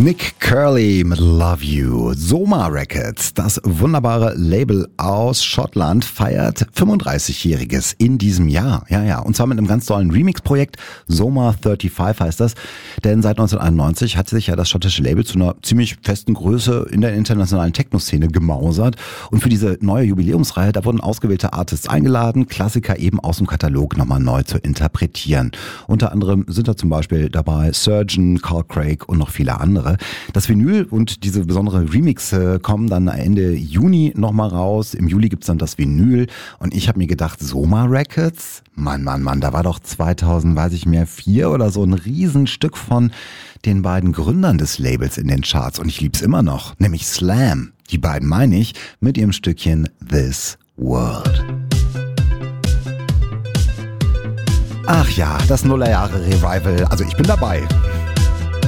Nick Curly mit Love You. Soma Records, das wunderbare Label aus Schottland, feiert 35-Jähriges in diesem Jahr. Ja, und zwar mit einem ganz tollen Remix-Projekt. Soma 35 heißt das. Denn seit 1991 hat sich ja das schottische Label zu einer ziemlich festen Größe in der internationalen Techno-Szene gemausert. Und für diese neue Jubiläumsreihe, da wurden ausgewählte Artists eingeladen, Klassiker eben aus dem Katalog nochmal neu zu interpretieren. Unter anderem sind da zum Beispiel dabei Surgeon, Carl Craig und noch viele andere. Das Vinyl und diese besondere Remixe kommen dann Ende Juni nochmal raus. Im Juli gibt's dann das Vinyl. Und ich habe mir gedacht, Soma Records? Mann, da war doch 2004 oder so ein Riesenstück von den beiden Gründern des Labels in den Charts. Und ich lieb's immer noch, nämlich Slam. Die beiden meine ich mit ihrem Stückchen This World. Ach ja, das Nullerjahre-Revival. Also ich bin dabei.